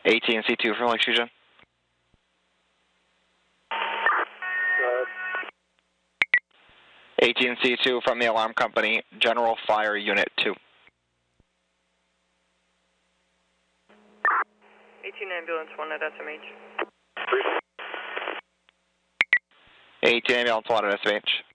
AT&C2 from Lake Fusion. AT&C2 from the alarm company, General Fire Unit 2. 18 Ambulance 1 at SMH. 18 Ambulance 1 at SMH.